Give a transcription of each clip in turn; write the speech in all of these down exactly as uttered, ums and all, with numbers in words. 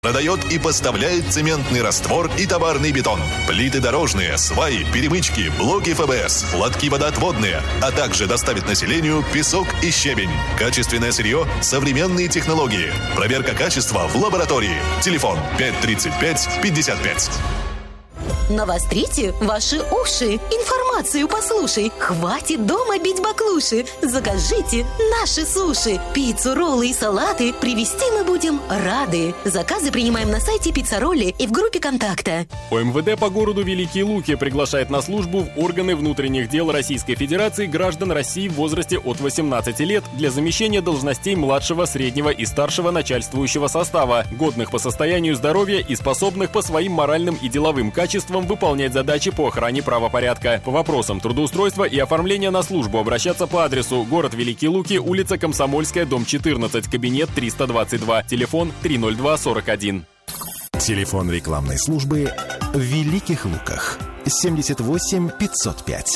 Продает и поставляет цементный раствор и товарный бетон, плиты дорожные, сваи, перемычки, блоки эф бэ эс, лотки водоотводные, а также доставит населению песок и щебень. Качественное сырье, современные технологии. Проверка качества в лаборатории. Телефон пять тридцать пять пятьдесят пять. Навострите ваши уши. Информацию послушай. Хватит дома бить баклуши. Закажите наши суши. Пиццу, роллы и салаты привезти мы будем рады. Заказы принимаем на сайте Пиццаролли и в группе контакта. О эм вэ дэ по городу Великие Луки приглашает на службу в органы внутренних дел Российской Федерации граждан России в возрасте от восемнадцати лет для замещения должностей младшего, среднего и старшего начальствующего состава, годных по состоянию здоровья и способных по своим моральным и деловым качествам выполнять задачи по охране правопорядка. По вопросам трудоустройства и оформления на службу обращаться по адресу: город Великие Луки, улица Комсомольская, дом четырнадцать, кабинет триста двадцать два, телефон три ноль два сорок один. Телефон рекламной службы в Великих Луках семьдесят восемь пятьсот пять.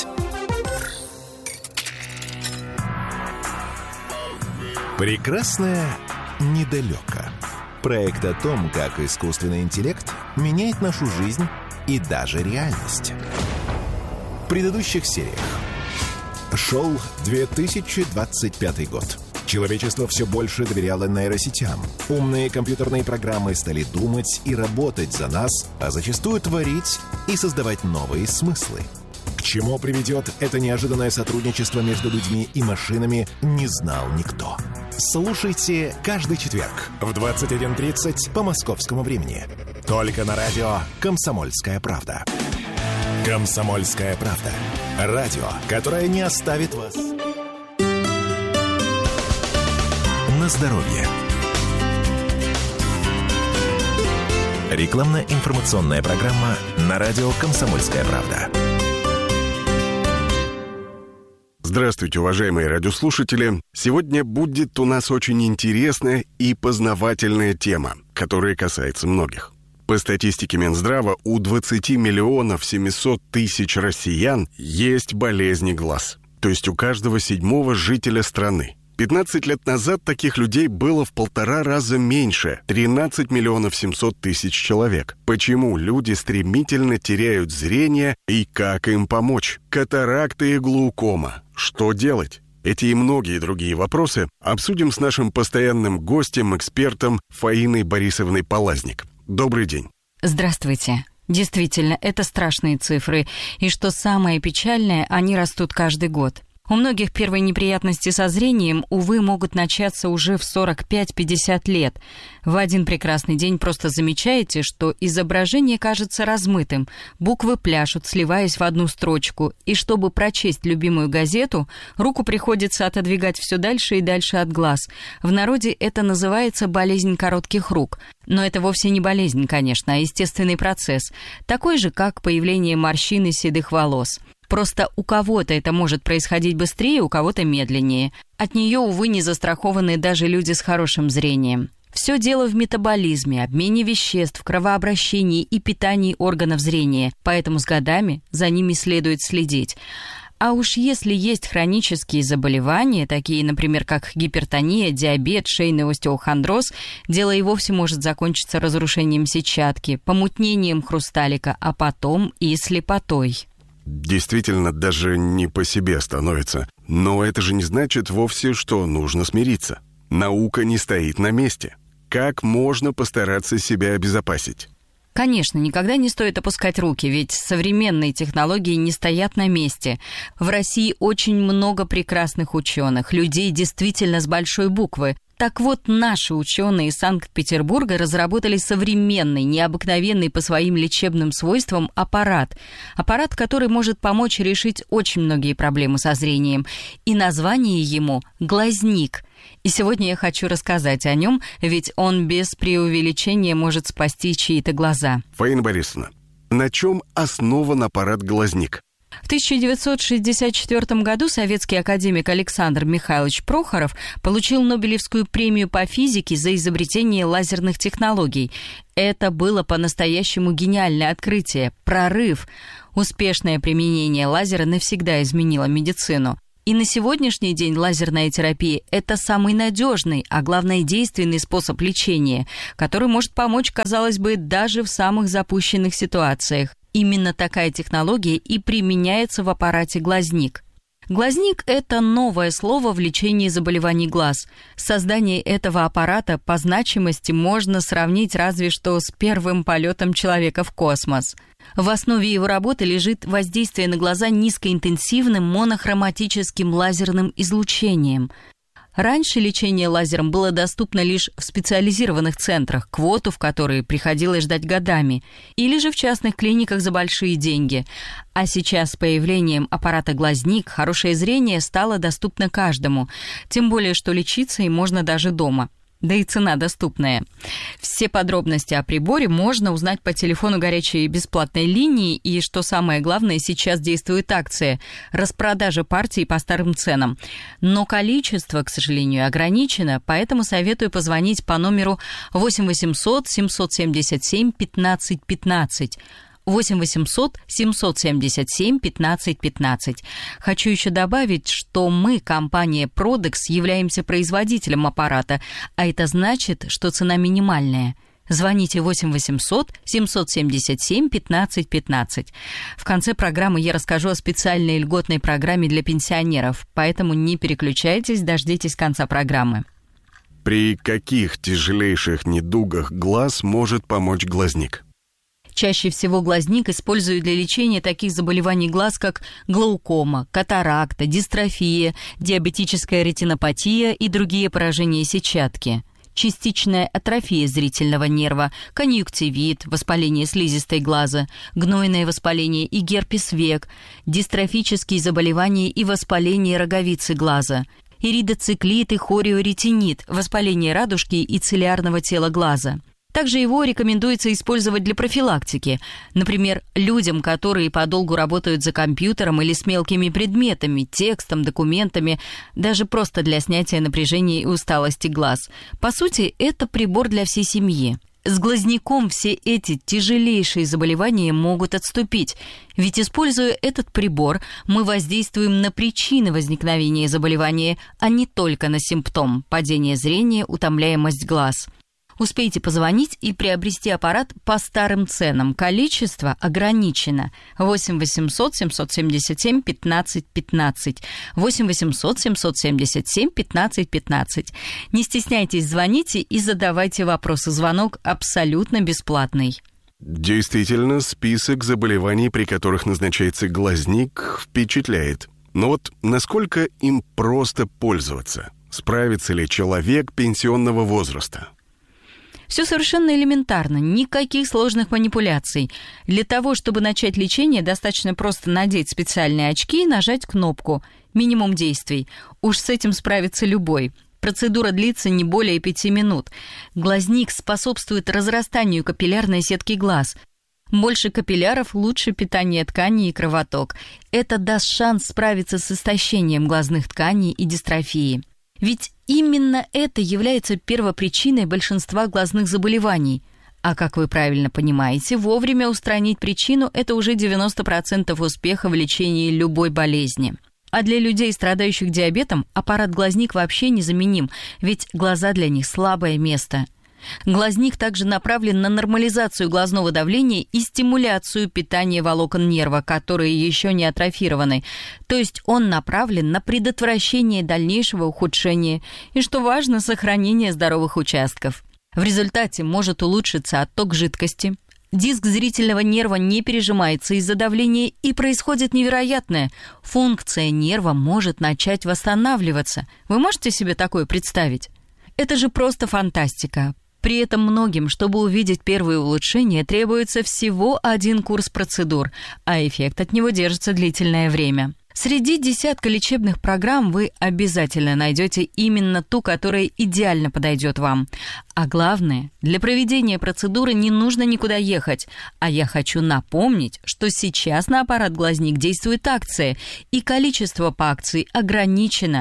Прекрасное недалеко. Проект о том, как искусственный интеллект меняет нашу жизнь и даже реальность. В предыдущих сериях. Шел две тысячи двадцать пятый год. Человечество все больше доверяло нейросетям. Умные компьютерные программы стали думать и работать за нас, а зачастую творить и создавать новые смыслы. К чему приведет это неожиданное сотрудничество между людьми и машинами, не знал никто. Слушайте каждый четверг в двадцать один тридцать по московскому времени. Только на радио «Комсомольская правда». «Комсомольская правда». Радио, которое не оставит вас. На здоровье. Рекламно-информационная программа на радио «Комсомольская правда». Здравствуйте, уважаемые радиослушатели! Сегодня будет у нас очень интересная и познавательная тема, которая касается многих. По статистике Минздрава, у двадцати миллионов семисот тысяч россиян есть болезни глаз. То есть у каждого седьмого жителя страны. пятнадцать лет назад таких людей было в полтора раза меньше – тринадцать миллионов семьсот тысяч человек. Почему люди стремительно теряют зрение и как им помочь? Катаракта и глаукома. Что делать? Эти и многие другие вопросы обсудим с нашим постоянным гостем, экспертом Фаиной Борисовной Полазник. Добрый день. Здравствуйте. Действительно, это страшные цифры. И что самое печальное, они растут каждый год. У многих первые неприятности со зрением, увы, могут начаться уже в сорок пять - пятьдесят лет. В один прекрасный день просто замечаете, что изображение кажется размытым, буквы пляшут, сливаясь в одну строчку, и чтобы прочесть любимую газету, руку приходится отодвигать все дальше и дальше от глаз. В народе это называется болезнь коротких рук. Но это вовсе не болезнь, конечно, а естественный процесс, такой же, как появление морщин и седых волос. Просто у кого-то это может происходить быстрее, у кого-то медленнее. От нее, увы, не застрахованы даже люди с хорошим зрением. Все дело в метаболизме, обмене веществ, кровообращении и питании органов зрения, поэтому с годами за ними следует следить. А уж если есть хронические заболевания, такие, например, как гипертония, диабет, шейный остеохондроз, дело и вовсе может закончиться разрушением сетчатки, помутнением хрусталика, а потом и слепотой. Действительно, даже не по себе становится. Но это же не значит вовсе, что нужно смириться. Наука не стоит на месте. Как можно постараться себя обезопасить? Конечно, никогда не стоит опускать руки, ведь современные технологии не стоят на месте. В России очень много прекрасных ученых, людей действительно с большой буквы. Так вот, наши ученые из Санкт-Петербурга разработали современный, необыкновенный по своим лечебным свойствам аппарат. Аппарат, который может помочь решить очень многие проблемы со зрением. И название ему «Глазник». И сегодня я хочу рассказать о нем, ведь он без преувеличения может спасти чьи-то глаза. Фаина Борисовна, на чем основан аппарат «Глазник»? В тысяча девятьсот шестьдесят четвёртом году советский академик Александр Михайлович Прохоров получил Нобелевскую премию по физике за изобретение лазерных технологий. Это было по-настоящему гениальное открытие, прорыв. Успешное применение лазера навсегда изменило медицину. И на сегодняшний день лазерная терапия – это самый надежный, а главное действенный способ лечения, который может помочь, казалось бы, даже в самых запущенных ситуациях. Именно такая технология и применяется в аппарате «Глазник». Глазник – это новое слово в лечении заболеваний глаз. Создание этого аппарата по значимости можно сравнить разве что с первым полетом человека в космос. В основе его работы лежит воздействие на глаза низкоинтенсивным монохроматическим лазерным излучением. Раньше лечение лазером было доступно лишь в специализированных центрах, квоту в которые приходилось ждать годами, или же в частных клиниках за большие деньги. А сейчас с появлением аппарата «Глазник» хорошее зрение стало доступно каждому, тем более что лечиться им можно даже дома. Да и цена доступная. Все подробности о приборе можно узнать по телефону горячей бесплатной линии, и, что самое главное, сейчас действует акция – распродажа партий по старым ценам. Но количество, к сожалению, ограничено, поэтому советую позвонить по номеру восемь восемьсот семьсот семьдесят семь пятнадцать пятнадцать. восемь восемьсот семьсот семьдесят семь пятнадцать пятнадцать. Хочу еще добавить, что мы, компания Prodex, являемся производителем аппарата, а это значит, что цена минимальная. Звоните восемь восемьсот семьсот семьдесят семь пятнадцать пятнадцать. В конце программы я расскажу о специальной льготной программе для пенсионеров, поэтому не переключайтесь, дождитесь конца программы. При каких тяжелейших недугах глаз может помочь глазник? Чаще всего глазник используют для лечения таких заболеваний глаз, как глаукома, катаракта, дистрофия, диабетическая ретинопатия и другие поражения сетчатки. Частичная атрофия зрительного нерва, конъюнктивит, воспаление слизистой глаза, гнойное воспаление и герпес век, дистрофические заболевания и воспаление роговицы глаза, иридоциклит и хориоретинит, воспаление радужки и цилиарного тела глаза. Также его рекомендуется использовать для профилактики. Например, людям, которые подолгу работают за компьютером или с мелкими предметами, текстом, документами, даже просто для снятия напряжения и усталости глаз. По сути, это прибор для всей семьи. С глазником все эти тяжелейшие заболевания могут отступить, ведь, используя этот прибор, мы воздействуем на причины возникновения заболевания, а не только на симптом – падение зрения, утомляемость глаз. Успейте позвонить и приобрести аппарат по старым ценам. Количество ограничено. восемь восемьсот семьсот семьдесят семь пятнадцать пятнадцать. восемь восемьсот семьсот семьдесят семь пятнадцать пятнадцать. Не стесняйтесь, звоните и задавайте вопросы. Звонок абсолютно бесплатный. Действительно, список заболеваний, при которых назначается глазник, впечатляет. Но вот насколько им просто пользоваться? Справится ли человек пенсионного возраста? Все совершенно элементарно, никаких сложных манипуляций. Для того, чтобы начать лечение, достаточно просто надеть специальные очки и нажать кнопку. Минимум действий. Уж с этим справится любой. Процедура длится не более пяти минут. Глазник способствует разрастанию капиллярной сетки глаз. Больше капилляров – лучше питание тканей и кровоток. Это даст шанс справиться с истощением глазных тканей и дистрофией. Ведь именно это является первопричиной большинства глазных заболеваний. А как вы правильно понимаете, вовремя устранить причину – это уже девяносто процентов успеха в лечении любой болезни. А для людей, страдающих диабетом, аппарат «Глазник» вообще незаменим, ведь глаза для них – слабое место. Глазник также направлен на нормализацию глазного давления и стимуляцию питания волокон нерва, которые еще не атрофированы. То есть он направлен на предотвращение дальнейшего ухудшения и, что важно, сохранение здоровых участков. В результате может улучшиться отток жидкости. Диск зрительного нерва не пережимается из-за давления, и происходит невероятное. Функция нерва может начать восстанавливаться. Вы можете себе такое представить? Это же просто фантастика. При этом многим, чтобы увидеть первые улучшения, требуется всего один курс процедур, а эффект от него держится длительное время. Среди десятка лечебных программ вы обязательно найдете именно ту, которая идеально подойдет вам. А главное, для проведения процедуры не нужно никуда ехать. А я хочу напомнить, что сейчас на аппарат «Глазник» действует акция, и количество по акции ограничено.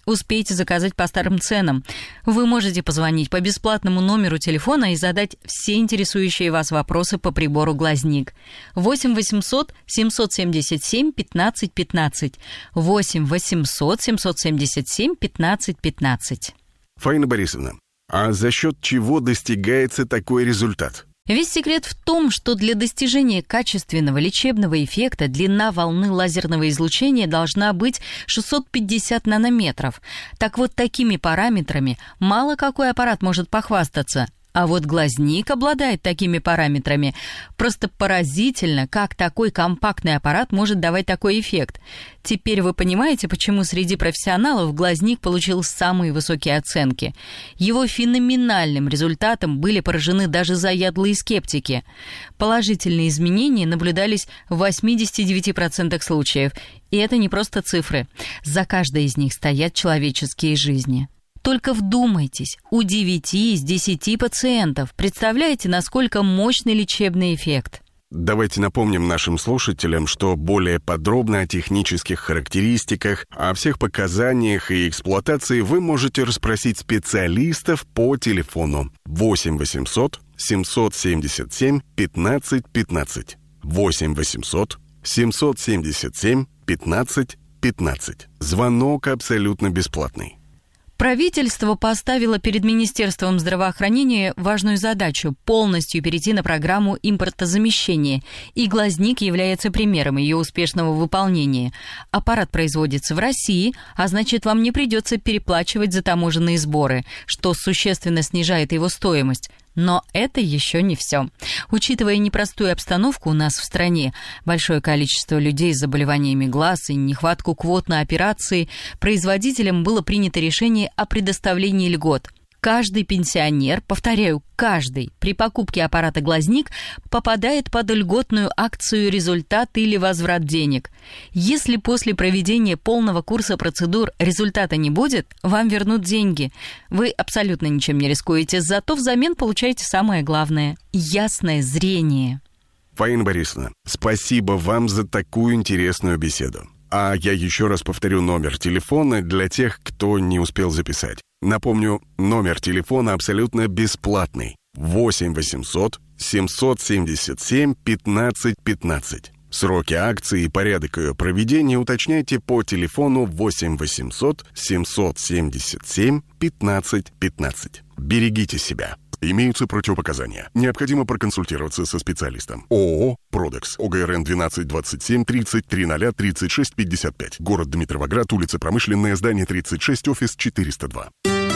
успейте заказать по старым ценам. Вы можете позвонить по бесплатному номеру телефона и задать все интересующие вас вопросы по прибору «Глазник». восемь восемьсот семьсот семьдесят семь пятнадцать пятнадцать. восемь восемьсот семьсот семьдесят семь пятнадцать пятнадцать. Фаина Борисовна, а за счет чего достигается такой результат? Весь секрет в том, что для достижения качественного лечебного эффекта длина волны лазерного излучения должна быть шестьсот пятьдесят нанометров. Так вот, такими параметрами мало какой аппарат может похвастаться. А вот «Глазник» обладает такими параметрами. Просто поразительно, как такой компактный аппарат может давать такой эффект. Теперь вы понимаете, почему среди профессионалов «Глазник» получил самые высокие оценки. Его феноменальным результатом были поражены даже заядлые скептики. Положительные изменения наблюдались в восемьдесят девять процентов случаев. И это не просто цифры. За каждой из них стоят человеческие жизни. Только вдумайтесь, у девяти из десяти пациентов. Представляете, насколько мощный лечебный эффект? Давайте напомним нашим слушателям, что более подробно о технических характеристиках, о всех показаниях и эксплуатации вы можете расспросить специалистов по телефону восемь восемьсот семьсот семьдесят семь пятнадцать пятнадцать. восемь восемьсот семьсот семьдесят семь пятнадцать пятнадцать. Звонок абсолютно бесплатный. Правительство поставило перед Министерством здравоохранения важную задачу – полностью перейти на программу импортозамещения, и «Глазник» является примером ее успешного выполнения. Аппарат производится в России, а значит, вам не придется переплачивать за таможенные сборы, что существенно снижает его стоимость. Но это еще не все. Учитывая непростую обстановку у нас в стране, большое количество людей с заболеваниями глаз и нехватку квот на операции, производителям было принято решение о предоставлении льгот. Каждый пенсионер, повторяю, каждый, при покупке аппарата «Глазник» попадает под льготную акцию «Результат» или «Возврат денег». Если после проведения полного курса процедур результата не будет, вам вернут деньги. Вы абсолютно ничем не рискуете, зато взамен получаете самое главное – ясное зрение. Фаина Борисовна, спасибо вам за такую интересную беседу. А я еще раз повторю номер телефона для тех, кто не успел записать. Напомню, номер телефона абсолютно бесплатный. восемь восемьсот семьсот семьдесят семь пятнадцать пятнадцать. Сроки акции и порядок ее проведения уточняйте по телефону восемь восемьсот семьсот семьдесят семь пятнадцать пятнадцать. Берегите себя. Имеются противопоказания. Необходимо проконсультироваться со специалистом. ООО «Продекс». ОГРН двенадцать двадцать семь тридцать три ноль тридцать шесть пятьдесят пять. Город Дмитровоград, улица Промышленная, здание тридцать шесть, офис четыреста два.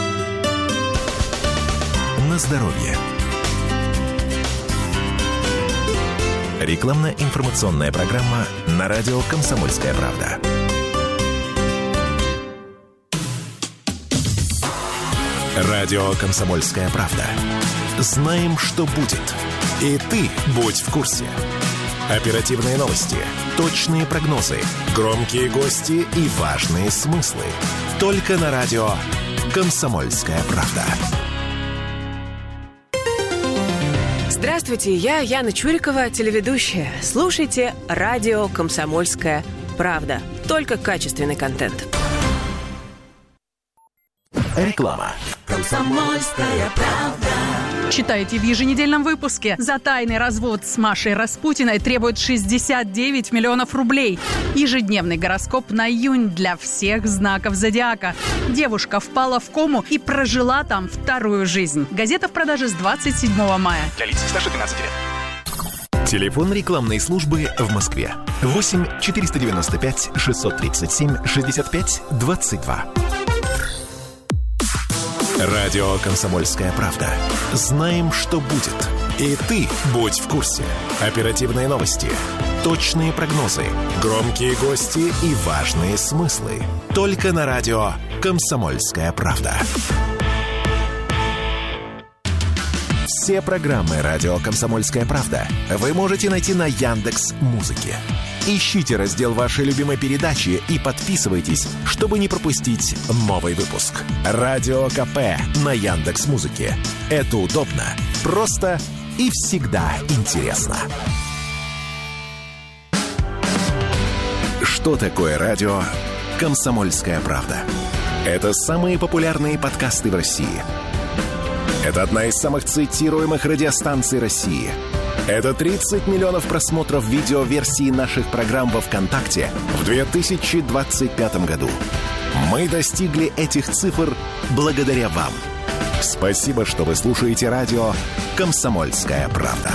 На здоровье. Рекламно-информационная программа на радио «Комсомольская правда». Радио «Комсомольская правда». Знаем, что будет. И ты будь в курсе. Оперативные новости, точные прогнозы, громкие гости и важные смыслы. Только на радио «Комсомольская правда». Здравствуйте, я Яна Чурикова, телеведущая. Слушайте радио «Комсомольская правда». Только качественный контент. Реклама. «Комсомольская правда». Читайте в еженедельном выпуске. За тайный развод с Машей Распутиной требуют шестьдесят девять миллионов рублей. Ежедневный гороскоп на июнь для всех знаков зодиака. Девушка впала в кому и прожила там вторую жизнь. Газета в продаже с двадцать седьмого мая. Для лиц старше двенадцати лет. Телефон рекламной службы в Москве. восемь четыреста девяносто пять шестьсот тридцать семь шестьдесят пять двадцать два. Радио «Комсомольская правда». Знаем, что будет. И ты будь в курсе. Оперативные новости, точные прогнозы, громкие гости и важные смыслы. Только на радио «Комсомольская правда». Все программы «Радио Комсомольская правда» вы можете найти на Яндекс.Музыке. Ищите раздел вашей любимой передачи и подписывайтесь, чтобы не пропустить новый выпуск. Радио КП на Яндекс.Музыке. Это удобно, просто и всегда интересно. Что такое радио «Комсомольская правда»? Это самые популярные подкасты в России. Это одна из самых цитируемых радиостанций России. Это тридцать миллионов просмотров видеоверсии наших программ во ВКонтакте в две тысячи двадцать пятом году. Мы достигли этих цифр благодаря вам. Спасибо, что вы слушаете радио «Комсомольская правда».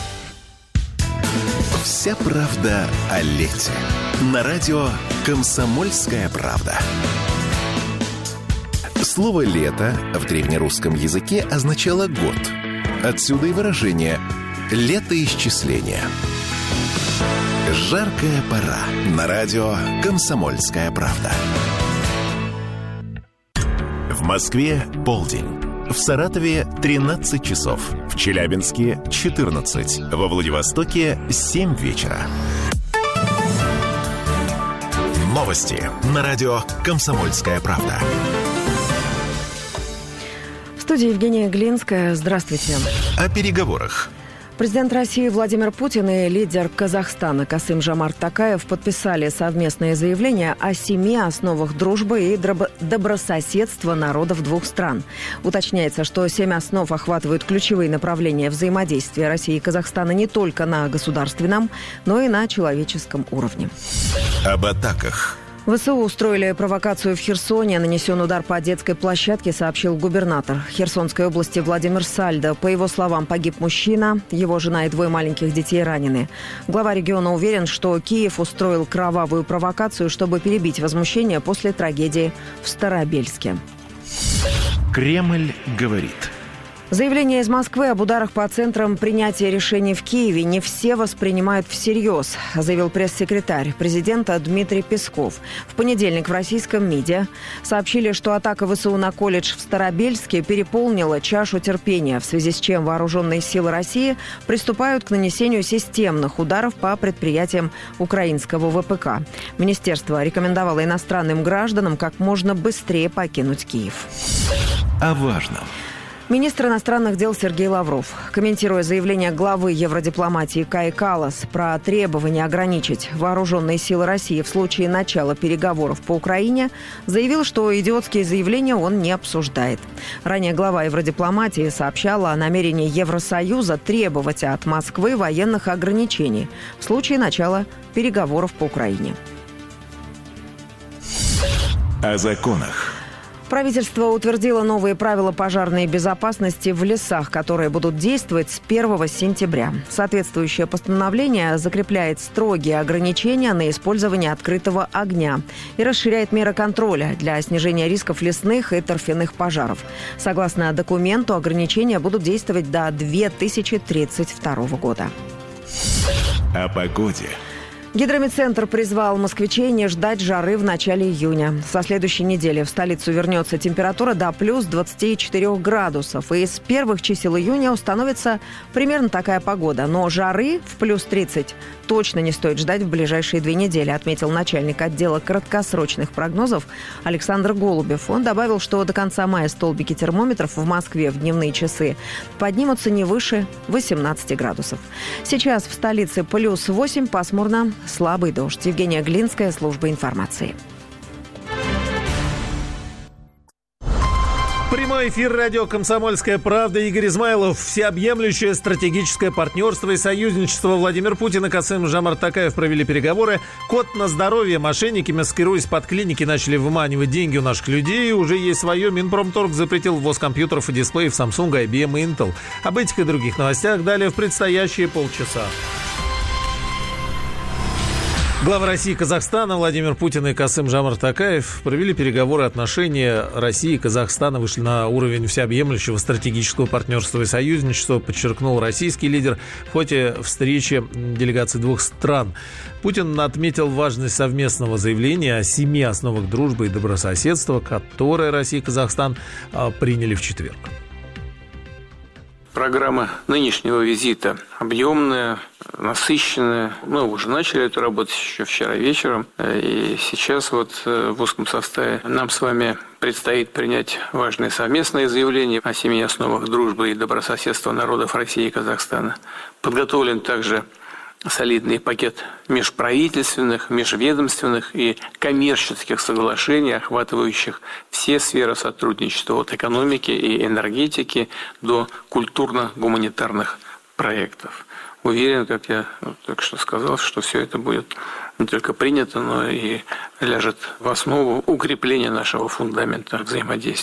Вся правда о лете. На радио «Комсомольская правда». Слово «лето» в древнерусском языке означало «год». Отсюда и выражение «летоисчисление». Жаркая пора. На радио «Комсомольская правда». В Москве полдень. В Саратове тринадцать часов. В Челябинске четырнадцать. Во Владивостоке семь вечера. Новости на радио «Комсомольская правда». В студии Евгения Глинская. Здравствуйте. О переговорах. Президент России Владимир Путин и лидер Казахстана Касым-Жомарт Токаев подписали совместное заявление о семи основах дружбы и добрососедства народов двух стран. Уточняется, что семь основ охватывают ключевые направления взаимодействия России и Казахстана не только на государственном, но и на человеческом уровне. Об атаках. ВСУ устроили провокацию в Херсоне. Нанесен удар по детской площадке, сообщил губернатор Херсонской области Владимир Сальдо. По его словам, погиб мужчина, его жена и двое маленьких детей ранены. Глава региона уверен, что Киев устроил кровавую провокацию, чтобы перебить возмущение после трагедии в Старобельске. Кремль говорит. Заявление из Москвы об ударах по центрам принятия решений в Киеве не все воспринимают всерьез, заявил пресс-секретарь президента Дмитрий Песков. В понедельник в российском МИДе сообщили, что атака ВСУ на колледж в Старобельске переполнила чашу терпения, в связи с чем вооруженные силы России приступают к нанесению системных ударов по предприятиям украинского ВПК. Министерство рекомендовало иностранным гражданам как можно быстрее покинуть Киев. О важном. Министр иностранных дел Сергей Лавров, комментируя заявление главы евродипломатии Каи Каллас про требование ограничить вооруженные силы России в случае начала переговоров по Украине, заявил, что идиотские заявления он не обсуждает. Ранее глава евродипломатии сообщала о намерении Евросоюза требовать от Москвы военных ограничений в случае начала переговоров по Украине. О законах. Правительство утвердило новые правила пожарной безопасности в лесах, которые будут действовать с первого сентября. Соответствующее постановление закрепляет строгие ограничения на использование открытого огня и расширяет меры контроля для снижения рисков лесных и торфяных пожаров. Согласно документу, ограничения будут действовать до две тысячи тридцать второго года. О погоде. Гидромедцентр призвал москвичей не ждать жары в начале июня. Со следующей недели в столицу вернется температура до плюс двадцати четырёх градусов. И с первых чисел июня установится примерно такая погода. Но жары в плюс тридцать точно не стоит ждать в ближайшие две недели, отметил начальник отдела краткосрочных прогнозов Александр Голубев. Он добавил, что до конца мая столбики термометров в Москве в дневные часы поднимутся не выше восемнадцати градусов. Сейчас в столице плюс восемь, пасмурно, слабый дождь. Евгения Глинская, служба информации. Прямой эфир радио «Комсомольская правда». Игорь Измайлов. Всеобъемлющее стратегическое партнерство и союзничество. Владимир Путин и Касым-Жомарт Токаев провели переговоры. Код на здоровье. Мошенники, маскируясь под клиники, начали выманивать деньги у наших людей. Уже есть свое. Минпромторг запретил ввоз компьютеров и дисплеев Samsung, ай би эм и Intel. Об этих и других новостях далее в предстоящие полчаса. Глава России и Казахстана Владимир Путин и Касым-Жомарт Токаев провели переговоры. Отношения России и Казахстана вышли на уровень всеобъемлющего стратегического партнерства и союзничества, подчеркнул российский лидер в ходе встречи делегаций двух стран. Путин отметил важность совместного заявления о семи основах дружбы и добрососедства, которое Россия и Казахстан приняли в четверг. Программа нынешнего визита объемная, насыщенная. Мы уже начали эту работу еще вчера вечером. И сейчас вот в узком составе нам с вами предстоит принять важные совместные заявления о семи основах дружбы и добрососедства народов России и Казахстана. Подготовлен также солидный пакет межправительственных, межведомственных и коммерческих соглашений, охватывающих все сферы сотрудничества от экономики и энергетики до культурно-гуманитарных проектов. Уверен, как я только что сказал, что все это будет не только принято, но и ляжет в основу укрепления нашего фундамента взаимодействия.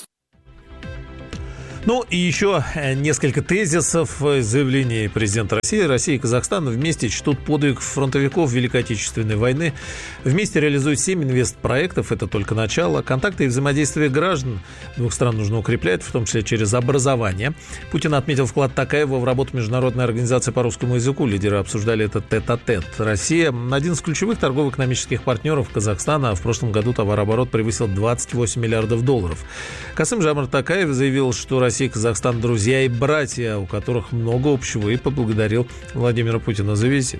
Ну и еще несколько тезисов из заявлений президента России. Россия и Казахстан вместе чтут подвиг фронтовиков Великой Отечественной войны. Вместе реализуют семь инвестпроектов. Это только начало. Контакты и взаимодействие граждан двух стран нужно укреплять, в том числе через образование. Путин отметил вклад Токаева в работу Международной организации по русскому языку. Лидеры обсуждали это тет-а-тет. Россия – один из ключевых торгово-экономических партнеров Казахстана. В прошлом году товарооборот превысил двадцать восемь миллиардов долларов. Касым-Жомарт Токаев заявил, что Россия и Казахстан – друзья и братья, у которых много общего, и поблагодарил Владимира Путина за визит.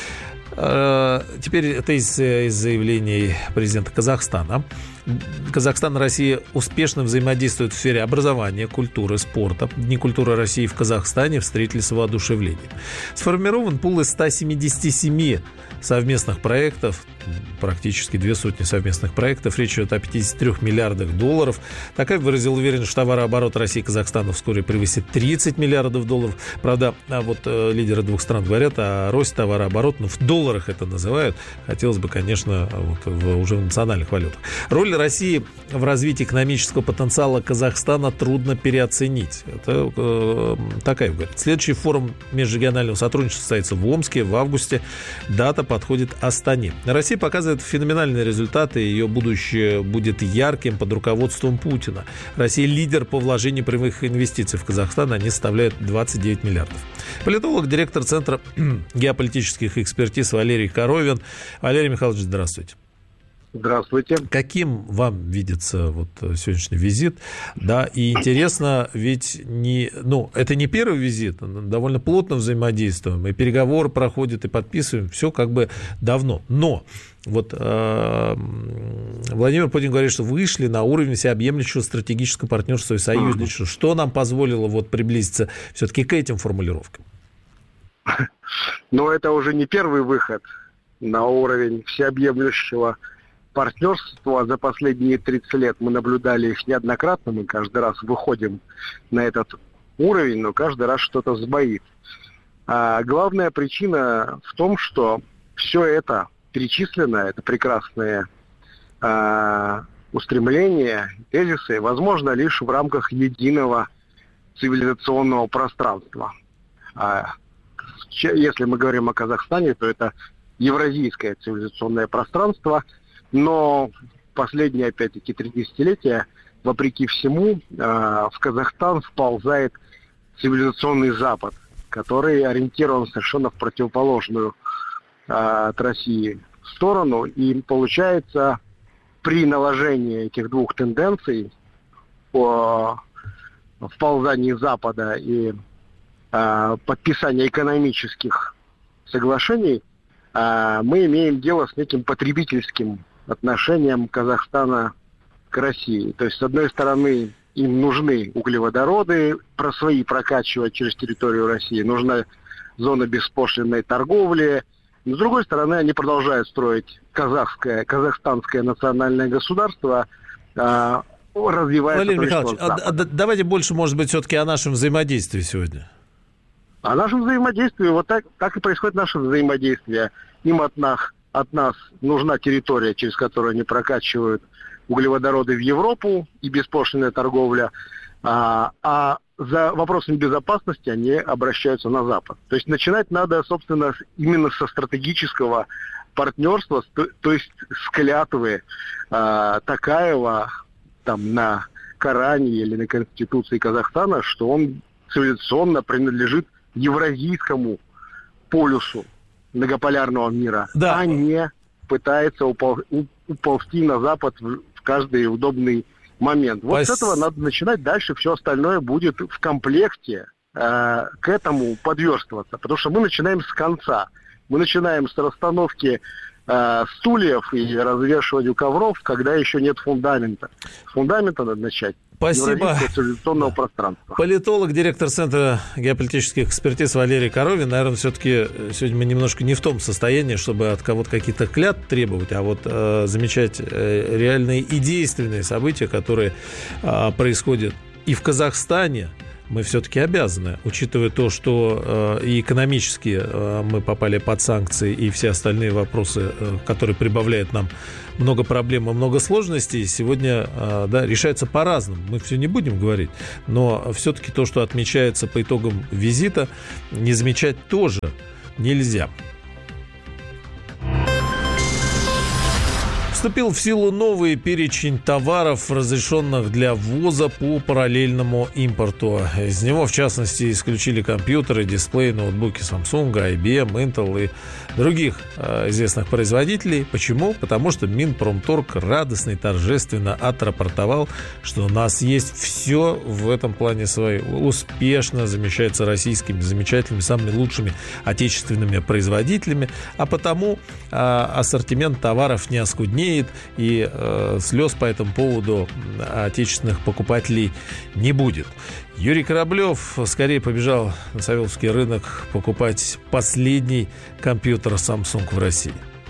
Теперь это из, из заявлений президента Казахстана. Казахстан и Россия успешно взаимодействуют в сфере образования, культуры, спорта. Дни культуры России в Казахстане встретили с воодушевлением. Сформирован пул из ста семидесяти семи совместных проектов, практически две сотни совместных проектов. Речь идет о пятидесяти трёх миллиардах долларов. Токаев выразил уверенность, что товарооборот России и Казахстана вскоре превысит тридцать миллиардов долларов. Правда, вот э, лидеры двух стран говорят о росте товарооборота, ну, в долларах это называют. Хотелось бы, конечно, вот, в, уже в национальных валютах. Роль России в развитии экономического потенциала Казахстана трудно переоценить. Это э, Токаев говорит. Следующий форум межрегионального сотрудничества состоится в Омске в августе. Дата подходит Астане. Россия показывает феноменальные результаты, ее будущее будет ярким под руководством Путина. Россия лидер по вложению прямых инвестиций в Казахстан, они составляют двадцать девять миллиардов. Политолог, директор Центра геополитических экспертиз Валерий Коровин. Валерий Михайлович, здравствуйте. Здравствуйте. Каким вам видится вот сегодняшний визит? Да, и интересно, ведь не, ну, это не первый визит, довольно плотно взаимодействуем, и переговоры проходят, и подписываем, все как бы давно. Но вот э, Владимир Путин говорит, что вышли на уровень всеобъемлющего стратегического партнерства и союзничества. Mm-hmm. Что нам позволило вот приблизиться все-таки к этим формулировкам? Но это уже не первый выход на уровень всеобъемлющего партнерства. За последние тридцать лет мы наблюдали их неоднократно, мы каждый раз выходим на этот уровень, но каждый раз что-то сбоит. А главная причина в том, что все это перечислено, это прекрасные а, устремления, тезисы, возможно лишь в рамках единого цивилизационного пространства. А, если мы говорим о Казахстане, то это евразийское цивилизационное пространство, но последние, опять-таки, три десятилетия, вопреки всему, в Казахстан вползает цивилизационный Запад, который ориентирован совершенно в противоположную от России сторону. И получается, при наложении этих двух тенденций по вползании Запада и подписании экономических соглашений, мы имеем дело с неким потребительским отношением Казахстана к России. То есть, с одной стороны, им нужны углеводороды, про свои прокачивать через территорию России, нужна зона беспошлинной торговли. Но, с другой стороны, они продолжают строить казахское, казахстанское национальное государство, развивая... Валерий Михайлович, а, давайте больше, может быть, все-таки о нашем взаимодействии сегодня. О нашем взаимодействии, вот так, так и происходит наше взаимодействие. Им от нас, от нас нужна территория, через которую они прокачивают углеводороды в Европу и беспошлинная торговля, а, а за вопросами безопасности они обращаются на Запад. То есть начинать надо, собственно, именно со стратегического партнерства, то, то есть с клятвы а, Токаева там, на Коране или на Конституции Казахстана, что он цивилизационно принадлежит евразийскому полюсу многополярного мира, да. А не пытается упол- уползти на Запад в, в каждый удобный момент. Вот Пос... с этого надо начинать, дальше все остальное будет в комплекте э, к этому подверстываться, потому что мы начинаем с конца. Мы начинаем с расстановки э, стульев и развешивания ковров, когда еще нет фундамента. С фундамента надо начать. Спасибо. Цивилизационного пространства. Политолог, директор Центра геополитических экспертиз Валерий Коровин. Наверное, все-таки сегодня мы немножко не в том состоянии, чтобы от кого-то каких-то клятв требовать, а вот э, замечать э, реальные и действенные события, которые э, происходят и в Казахстане. Мы все-таки обязаны, учитывая то, что э, и экономически э, мы попали под санкции, и все остальные вопросы, э, которые прибавляют нам много проблем и много сложностей, сегодня э, да, решаются по-разному. Мы все не будем говорить, но все-таки то, что отмечается по итогам визита, не замечать тоже нельзя. Вступил в силу новый перечень товаров, разрешенных для ввоза по параллельному импорту. Из него, в частности, исключили компьютеры, дисплеи, ноутбуки Samsung, ай би эм, Intel и других э, известных производителей. Почему? Потому что Минпромторг радостно и торжественно отрапортовал, что у нас есть все в этом плане свои. Успешно замещается российскими замечательными, самыми лучшими отечественными производителями, а потому э, ассортимент товаров не оскуднеет, и э, слез по этому поводу отечественных покупателей не будет. Юрий Кораблев скорее побежал на Савеловский рынок покупать последний компьютер Samsung в России.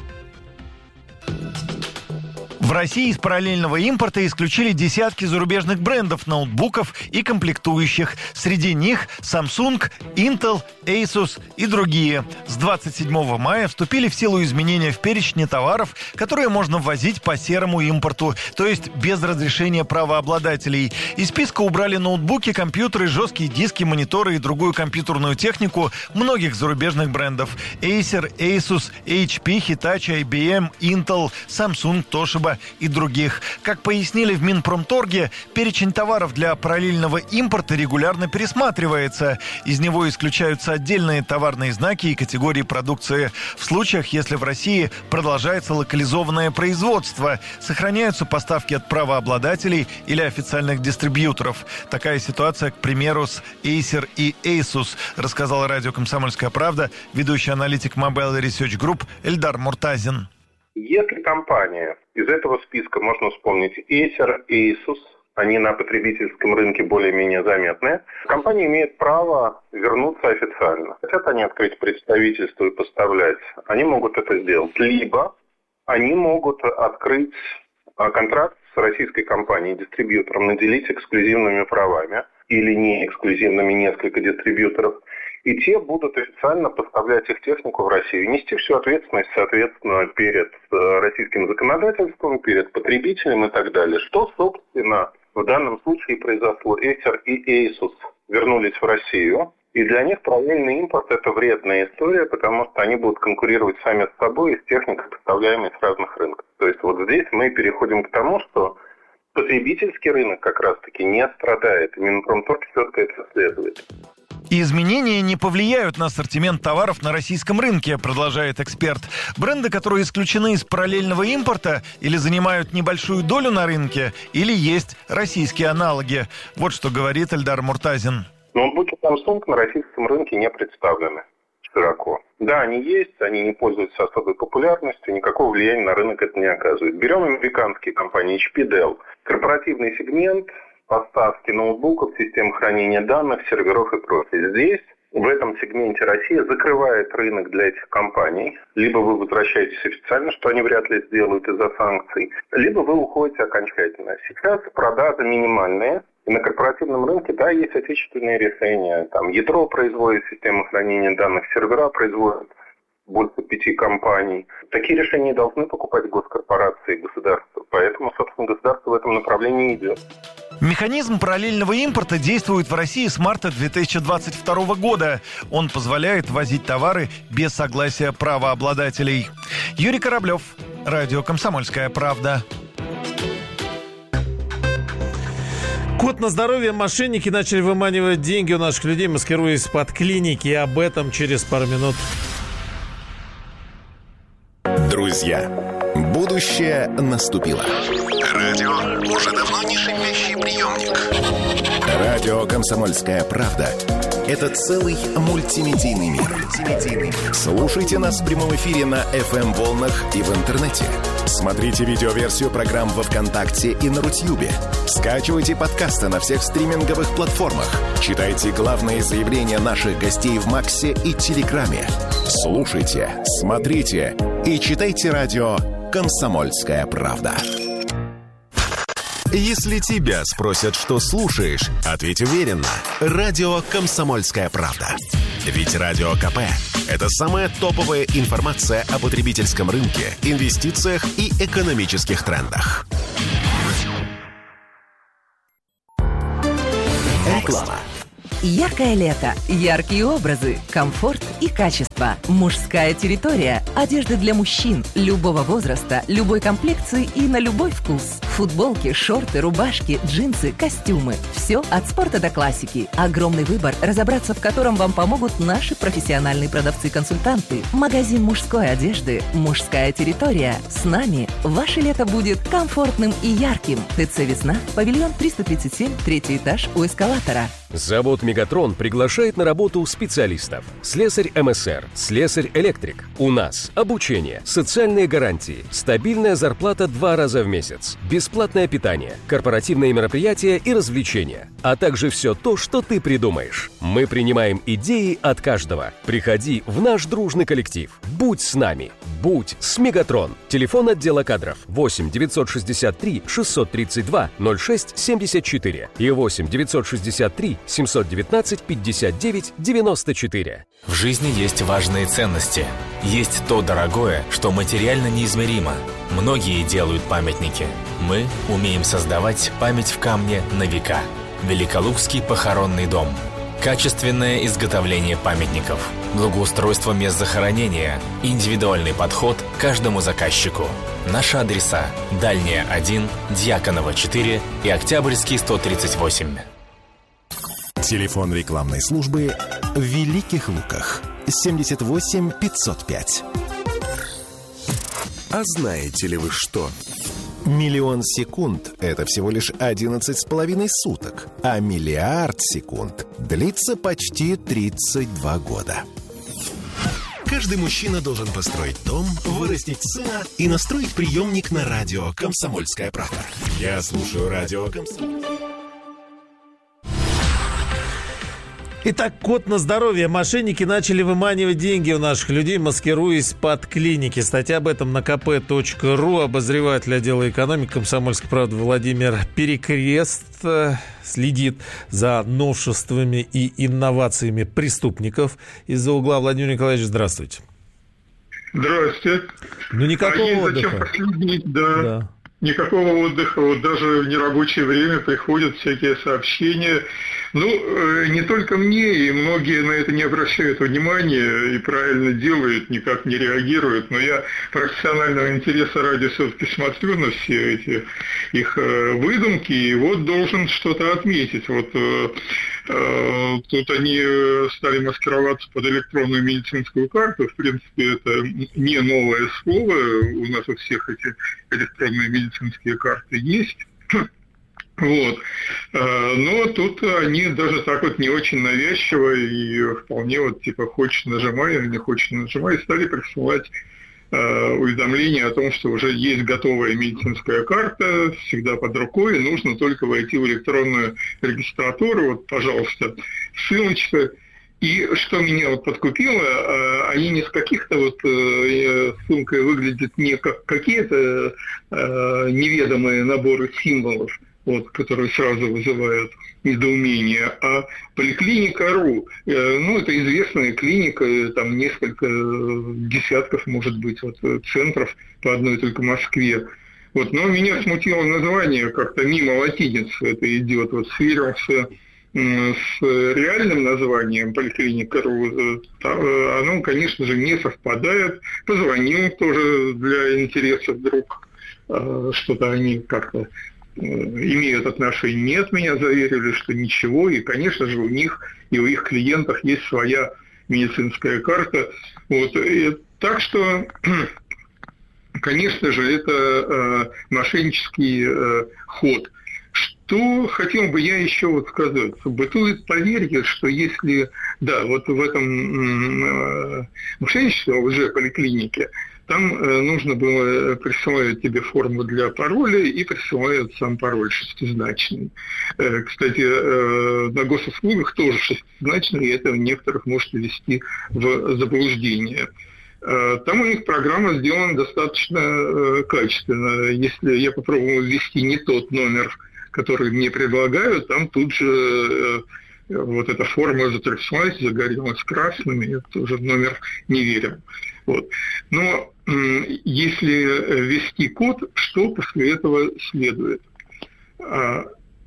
В России из параллельного импорта исключили десятки зарубежных брендов ноутбуков и комплектующих. Среди них Samsung, Intel, Asus и другие. С двадцать седьмого мая вступили в силу изменения в перечне товаров, которые можно ввозить по серому импорту, то есть без разрешения правообладателей. Из списка убрали ноутбуки, компьютеры, жесткие диски, мониторы и другую компьютерную технику многих зарубежных брендов. Acer, Asus, эйч пи, Hitachi, ай би эм, Intel, Samsung, Toshiba и других. Как пояснили в Минпромторге, перечень товаров для параллельного импорта регулярно пересматривается. Из него исключаются отдельные товарные знаки и категории продукции. В случаях, если в России продолжается локализованное производство, сохраняются поставки от правообладателей или официальных дистрибьюторов. Такая ситуация, к примеру, с Acer и Asus, рассказал радио «Комсомольская правда» ведущий аналитик Mobile Research Group Эльдар Муртазин. Если компания, из этого списка можно вспомнить Acer, Asus, они на потребительском рынке более-менее заметны, компания имеет право вернуться официально. Хотят они открыть представительство и поставлять, они могут это сделать. Либо они могут открыть контракт с российской компанией, дистрибьютором, наделить эксклюзивными правами или не эксклюзивными несколько дистрибьюторов. И те будут официально поставлять их технику в Россию. Нести всю ответственность, соответственно, перед российским законодательством, перед потребителем и так далее. Что, собственно, в данном случае произошло? Acer и Asus вернулись в Россию. И для них параллельный импорт – это вредная история, потому что они будут конкурировать сами с собой и с техникой, поставляемой с разных рынков. То есть вот здесь мы переходим к тому, что потребительский рынок как раз-таки не страдает. И Минпромторг четко это следует. Изменения не повлияют на ассортимент товаров на российском рынке, продолжает эксперт. Бренды, которые исключены из параллельного импорта, или занимают небольшую долю на рынке, или есть российские аналоги. Вот что говорит Эльдар Муртазин. Ноутбуки Samsung на российском рынке не представлены широко. Да, они есть, они не пользуются особой популярностью, никакого влияния на рынок это не оказывает. Берем американские компании эйч пи, Dell. Корпоративный сегмент, поставки ноутбуков, систем хранения данных, серверов и прочее. Здесь, в этом сегменте, Россия закрывает рынок для этих компаний. Либо вы возвращаетесь официально, что они вряд ли сделают из-за санкций, либо вы уходите окончательно. Сейчас продажи минимальные. И на корпоративном рынке, да, есть отечественные решения. Там ядро производит систему хранения данных, сервера производят больше пяти компаний. Такие решения должны покупать госкорпорации и государства. Поэтому, собственно, государство в этом направлении идет. Механизм параллельного импорта действует в России с марта две тысячи двадцать второго года. Он позволяет ввозить товары без согласия правообладателей. Юрий Кораблев, радио «Комсомольская правда». Кот на здоровье. Мошенники начали выманивать деньги у наших людей, маскируясь под клиники. И об этом через пару минут. Друзья, будущее наступило. Радио уже давно не шипящий приемник. Радио «Комсомольская правда» — это целый мультимедийный мир. Слушайте нас в прямом эфире на эф эм-волнах и в интернете. Смотрите видеоверсию программ во ВКонтакте и на Рутьюбе. Скачивайте подкасты на всех стриминговых платформах. Читайте главные заявления наших гостей в Максе и Телеграме. Слушайте, смотрите и читайте радио «Комсомольская правда». Если тебя спросят, что слушаешь, ответь уверенно. Радио «Комсомольская правда». Ведь Радио КП – это самая топовая информация о потребительском рынке, инвестициях и экономических трендах. Реклама. Яркое лето, яркие образы, комфорт и качество. Мужская территория. Одежда для мужчин любого возраста, любой комплекции и на любой вкус. Футболки, шорты, рубашки, джинсы, костюмы. Все от спорта до классики. Огромный выбор, разобраться в котором вам помогут наши профессиональные продавцы-консультанты. Магазин мужской одежды «Мужская территория». С нами ваше лето будет комфортным и ярким. ТЦ «Весна», павильон триста тридцать семь, третий этаж у эскалатора. Завод «Мегатрон» приглашает на работу специалистов. Слесарь эм эс эр, слесарь-электрик. У нас обучение, социальные гарантии, стабильная зарплата два раза в месяц, бесплатное питание, корпоративные мероприятия и развлечения, а также все то, что ты придумаешь. Мы принимаем идеи от каждого. Приходи в наш дружный коллектив. Будь с нами. Будь с «Мегатрон». Телефон отдела кадров восемь девятьсот шестьдесят три шестьсот тридцать два ноль шесть семьдесят четыре и восемь девятьсот шестьдесят три семьсот девятнадцать пятьдесят девять девяносто четыре. В жизни есть важные ценности. Есть то дорогое, что материально неизмеримо. Многие делают памятники. Мы умеем создавать память в камне на века. Великолукский похоронный дом. Качественное изготовление памятников, благоустройство мест захоронения, индивидуальный подход к каждому заказчику. Наши адреса: Дальняя один, Дьяконова четыре и Октябрьский сто тридцать восемь. Телефон рекламной службы в Великих Луках семьдесят восемь пятьсот пять. А знаете ли вы что? Миллион секунд – это всего лишь одиннадцать с половиной суток, а миллиард секунд длится почти тридцать два года. Каждый мужчина должен построить дом, вырастить сына и настроить приемник на радио «Комсомольская правда». Я слушаю радио «Комсомольская». Итак, код на здоровье. Мошенники начали выманивать деньги у наших людей, маскируясь под клиники. Статья об этом на ка пэ точка ру. Обозреватель отдела экономики «Комсомольской правды» Владимир Перекрест следит за новшествами и инновациями преступников. Из-за угла Владимир Николаевич, здравствуйте. Здравствуйте. Ну, никакого а отдыха. Зачем последнить, да. да. Никакого отдыха. Вот даже в нерабочее время приходят всякие сообщения. Ну, не только мне, и многие на это не обращают внимания и правильно делают, никак не реагируют. Но я профессионального интереса ради все-таки смотрю на все эти их выдумки, и вот должен что-то отметить. Вот э, тут они стали маскироваться под электронную медицинскую карту. В принципе, это не новое слово. У нас у всех эти электронные медицинские карты есть. Вот. Но тут они даже так вот не очень навязчиво и вполне вот типа хочешь нажимай, или не хочешь нажимай, стали присылать уведомления о том, что уже есть готовая медицинская карта, всегда под рукой, нужно только войти в электронную регистратуру, вот, пожалуйста, ссылочка. И что меня вот подкупило, они не с каких-то вот ссылкой выглядят не как какие-то неведомые наборы символов, вот, которые сразу вызывают недоумение, а поликлиника точка ру, ну, это известная клиника, там несколько десятков, может быть, вот, центров по одной только Москве. Вот, но меня смутило название, как-то мимо латиницы это идет, вот, сверился с реальным названием поликлиника точка ру, оно, конечно же, не совпадает. Позвонил тоже для интереса вдруг, что-то они как-то имеют отношение. Нет, меня заверили, что ничего, и, конечно же, у них и у их клиентов есть своя медицинская карта. Вот. И, так что конечно же, это э, мошеннический э, ход. Что хотел бы я еще вот сказать? Бытует поверье, что если, да, вот в этом э, мошенничестве, в лжеполиклинике, там э, нужно было присылать тебе форму для пароля и присылают сам пароль шестизначный. Э, кстати, э, на госуслугах тоже шестизначный, и это некоторых может ввести в заблуждение. Э, там у них программа сделана достаточно э, качественно. Если я попробую ввести не тот номер, который мне предлагают, там тут же э, вот эта форма затряслась, загорелась красным, и это уже номер не верим. Вот. Но э, если ввести код, что после этого следует? А,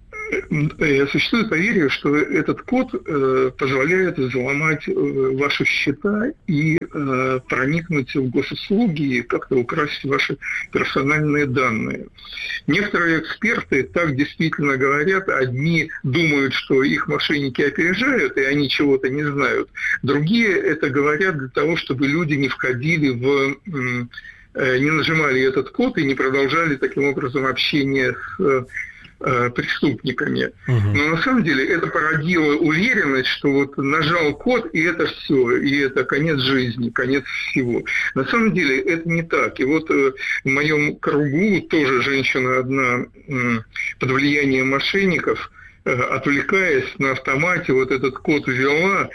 э, существует поверье, что этот код э, позволяет взломать э, ваши счета и э, проникнуть в госуслуги и как-то украсть ваши персональные данные. Некоторые эксперты так действительно говорят. Одни думают, что их мошенники опережают, и они чего-то не знают. Другие это говорят для того, чтобы люди не входили в... не нажимали этот код и не продолжали таким образом общение с преступниками. Угу. Но на самом деле это породило уверенность, что вот нажал код, и это все, и это конец жизни, конец всего. На самом деле это не так. И вот в моем кругу тоже женщина одна под влиянием мошенников, отвлекаясь на автомате, вот этот код ввела,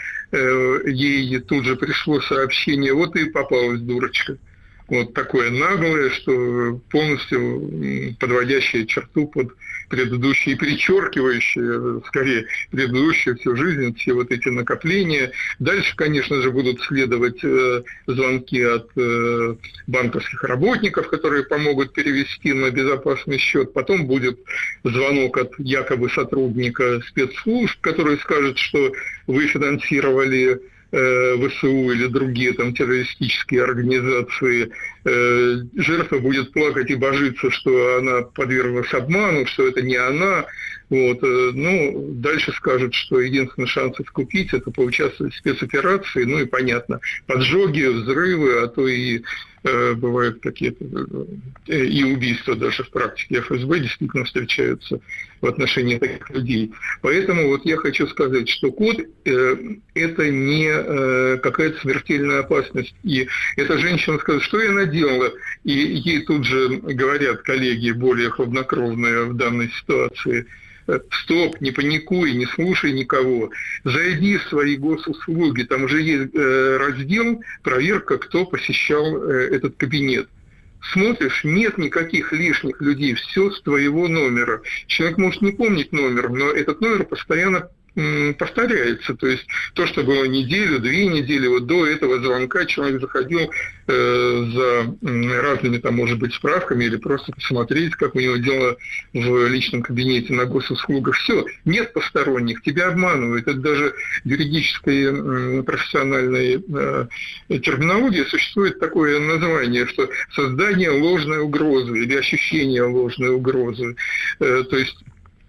ей тут же пришло сообщение: вот и попалась дурочка. Вот такое наглое, что полностью подводящее черту под предыдущие, перечеркивающие, скорее, предыдущую всю жизнь, все вот эти накопления. Дальше, конечно же, будут следовать э, звонки от э, банковских работников, которые помогут перевести на безопасный счет. Потом будет звонок от якобы сотрудника спецслужб, который скажет, что вы финансировали ВСУ или другие там террористические организации. Жертва будет плакать и божиться, что она подверглась обману, что это не она. Вот. Ну, дальше скажут, что единственный шанс искупить — это поучаствовать в спецоперации. Ну и понятно, поджоги, взрывы, а то и э, бывают какие-то э, и убийства даже в практике эф эс бэ действительно встречаются в отношении таких людей. Поэтому вот я хочу сказать, что код э, это не э, какая-то смертельная опасность. И эта женщина сказала, что я наделала, и ей тут же говорят коллеги, более хладнокровные в данной ситуации: стоп, не паникуй, не слушай никого. Зайди в свои госуслуги, там уже есть э, раздел «Проверка, кто посещал э, этот кабинет». Смотришь, нет никаких лишних людей, все с твоего номера. Человек может не помнить номер, но этот номер постоянно повторяется. То есть то, что было неделю, две недели, вот до этого звонка человек заходил э, за разными, там, может быть, справками или просто посмотреть, как у него дела в личном кабинете на госуслугах. Все, нет посторонних, тебя обманывают. Это даже в юридической э, профессиональной э, терминологии существует такое название, что создание ложной угрозы или ощущение ложной угрозы. Э, то есть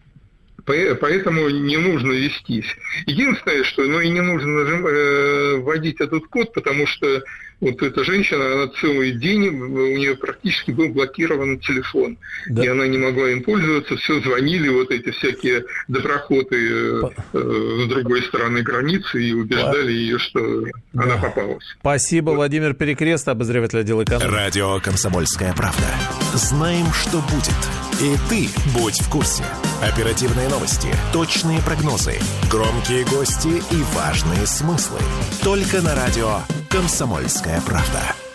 поэтому не нужно вестись. Единственное, что ну, и не нужно нажим, э, вводить этот код, потому что вот эта женщина, она целый день, у нее практически был блокирован телефон. Да. И она не могла им пользоваться, все звонили вот эти всякие доброхоты По... э, с другой стороны границы и убеждали По... ее, что да. она попалась. Спасибо, вот. Владимир Перекрест, обозреватель отдела экономики. Радио «Комсомольская правда». Знаем, что будет. И ты будь в курсе. Оперативные новости, точные прогнозы, громкие гости и важные смыслы. Только на радио «Комсомольская правда».